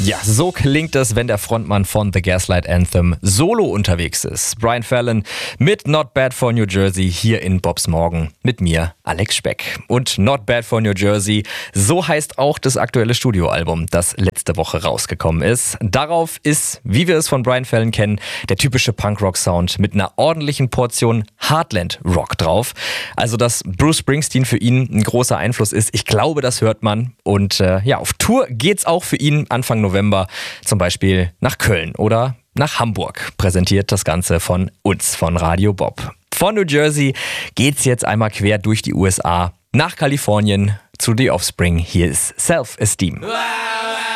Ja, so klingt es, wenn der Frontmann von The Gaslight Anthem solo unterwegs ist. Brian Fallon mit Not Bad for New Jersey hier in Bobs Morgen mit mir, Alex Speck. Und Not Bad for New Jersey, so heißt auch das aktuelle Studioalbum, das letzte Woche rausgekommen ist. Darauf ist, wie wir es von Brian Fallon kennen, der typische Punkrock-Sound mit einer ordentlichen Portion Heartland-Rock drauf. Also, dass Bruce Springsteen für ihn ein großer Einfluss ist, ich glaube, das hört man. Und auf Tour geht's auch für ihn Anfang November, zum Beispiel nach Köln oder nach Hamburg. Präsentiert das Ganze von uns, von Radio Bob. Von New Jersey geht's jetzt einmal quer durch die USA nach Kalifornien zu The Offspring. Hier ist Self-Esteem.